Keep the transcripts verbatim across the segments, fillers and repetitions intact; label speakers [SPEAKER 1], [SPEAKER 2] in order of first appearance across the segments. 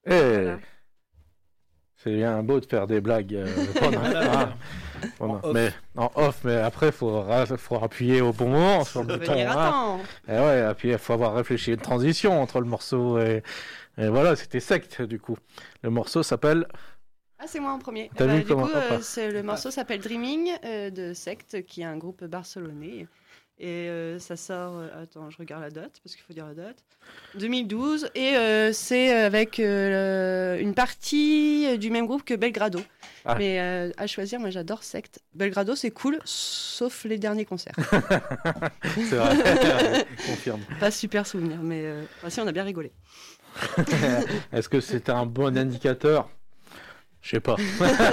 [SPEAKER 1] Eh,
[SPEAKER 2] Voilà.
[SPEAKER 1] c'est bien beau de faire des blagues euh, pendant, ah, pendant-
[SPEAKER 3] En off.
[SPEAKER 1] mais en off, mais après faut ra- faut appuyer au bon moment sur le
[SPEAKER 2] Faut
[SPEAKER 1] bouton.
[SPEAKER 2] venir à
[SPEAKER 1] hein.
[SPEAKER 2] temps.
[SPEAKER 1] Et ouais, puis il faut avoir réfléchi à une transition entre le morceau et, et voilà, c'était Sect du coup. Le morceau s'appelle.
[SPEAKER 2] Ah, c'est moi en premier.
[SPEAKER 1] T'as
[SPEAKER 2] Eh
[SPEAKER 1] vu
[SPEAKER 2] ben, du
[SPEAKER 1] comment-
[SPEAKER 2] coup,
[SPEAKER 1] hop là.
[SPEAKER 2] euh, c'est, le morceau s'appelle Dreaming euh, de Sect, qui est un groupe barcelonais. Et euh, ça sort. euh, attends, je regarde la date, parce qu'il faut dire la date. deux mille douze. Et euh, c'est avec euh, une partie du même groupe que Belgrado.
[SPEAKER 1] Ah.
[SPEAKER 2] Mais euh, à choisir, moi j'adore Sect. Belgrado, c'est cool, sauf les derniers concerts.
[SPEAKER 1] C'est vrai, confirme.
[SPEAKER 2] Pas super souvenir, mais euh, enfin, si, on a bien rigolé.
[SPEAKER 1] Est-ce que c'était un bon indicateur? Je sais pas.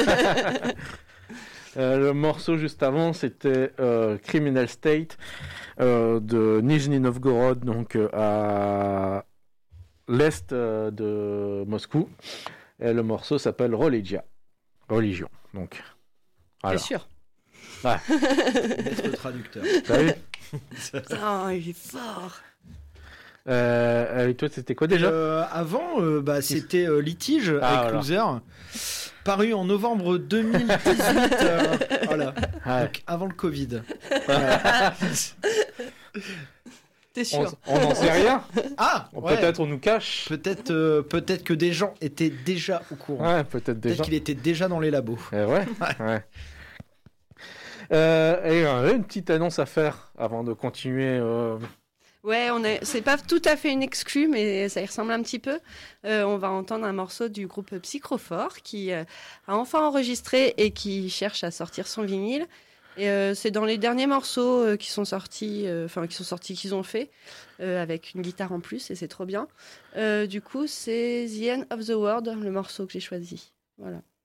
[SPEAKER 1] Euh, le morceau juste avant, c'était euh, Criminal State euh, de Nizhny Novgorod, donc euh, à l'est euh, de Moscou. Et le morceau s'appelle Religia. Religion. Donc, voilà.
[SPEAKER 2] T'es sûr?
[SPEAKER 3] Être le traducteur.
[SPEAKER 1] T'as vu?
[SPEAKER 2] Oh, il est fort.
[SPEAKER 1] Euh, et toi, c'était quoi déjà?
[SPEAKER 3] Euh, avant, euh, bah, c'était euh, Litige
[SPEAKER 1] Ah,
[SPEAKER 3] avec
[SPEAKER 1] voilà.
[SPEAKER 3] Loser, paru en novembre deux mille dix-huit. euh, voilà.
[SPEAKER 1] Ouais.
[SPEAKER 3] Donc avant le Covid.
[SPEAKER 2] T'es
[SPEAKER 1] On
[SPEAKER 2] sûr?
[SPEAKER 1] on n'en sait rien.
[SPEAKER 3] Ah,
[SPEAKER 1] On-
[SPEAKER 3] ouais.
[SPEAKER 1] Peut-être on nous cache.
[SPEAKER 3] Peut-être, euh, peut-être que des gens étaient déjà au courant.
[SPEAKER 1] Ouais, peut-être déjà.
[SPEAKER 3] Peut-être qu'il était déjà dans les labos.
[SPEAKER 1] Eh ouais, ouais. Euh, et euh, une petite annonce à faire avant de continuer. euh,
[SPEAKER 2] Ouais, on est. C'est pas tout à fait une exclue, mais ça y ressemble un petit peu. Euh, on va entendre un morceau du groupe Psychrophore qui euh, a enfin enregistré et qui cherche à sortir son vinyle. Et euh, c'est dans les derniers morceaux euh, qui sont sortis, euh, enfin qui sont sortis, qu'ils ont fait, euh, avec une guitare en plus, et c'est trop bien. Euh, du coup, c'est The End of the World, le morceau que j'ai choisi. Voilà.